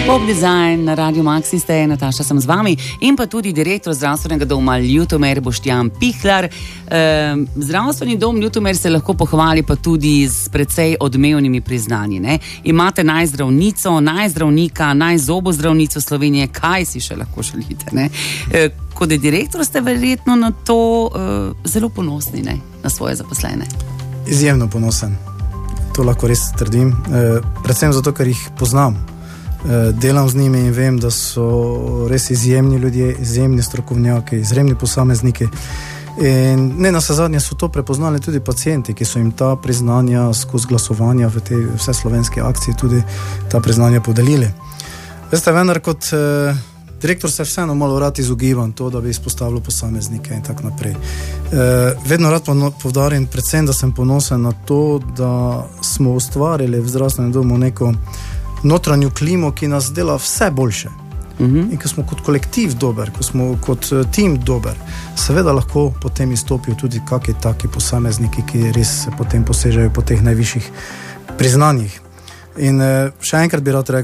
Pop Design na Radio Maxi ste, Nataša sem z vami in pa tudi direktor zdravstvenega doma Ljutomer Boštjan Pihlar. Zdravstveni dom Ljutomer se lahko pohvali pa tudi s precej odmevnimi priznanji. Ne? Imate najzdravnico, najzdravnika, najzobozdravnico Slovenije, kaj si še lahko želite. Ne? Kot direktor ste verjetno na to zelo ponosni, ne? Na svoje zaposlene. Izjemno ponosen, to lahko res trdim, predvsem zato, ker jih poznam. Delam z njimi in vem, da so res izjemni ljudje, izjemni strokovnjaki, izjemni posamezniki. In ne nazadnje so to prepoznali tudi pacienti, ki so jim ta priznanja skozi glasovanja v tej vseslovenski akciji tudi ta priznanja podelili. Veste, vendar kot direktor se vseeno malo rad izogibam to, da bi izpostavljal posameznike in tako naprej. Vedno rad povdarim predvsem, da sem ponosen na to, da smo ustvarili v zdravstvenem domu neko notranju klimo, ki nas dela vse boljše. In ko smo kot kolektiv dober, ko smo kot tim dober, seveda lahko potem izstopijo tudi kakšni taki posamezniki, ki res potem posežejo po teh najvišjih priznanjih. In še enkrat bi rad rekel,